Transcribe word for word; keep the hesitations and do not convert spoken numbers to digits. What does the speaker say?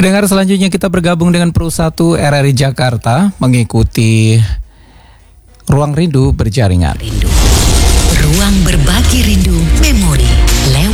Pendengar, selanjutnya kita bergabung dengan Pro satu R R I Jakarta mengikuti Ruang Rindu Berjaringan. Rindu. Ruang berbagi rindu memori lewat